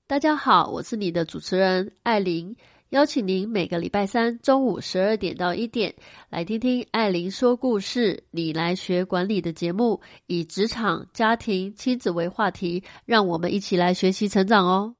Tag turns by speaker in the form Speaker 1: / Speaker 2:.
Speaker 1: 大家好，我是你的主持人艾琳，邀请您每个礼拜三中午12点到1点来听听艾琳说故事，你来学管理的节目，以职场、家庭、亲子为话题，让我们一起来学习成长哦。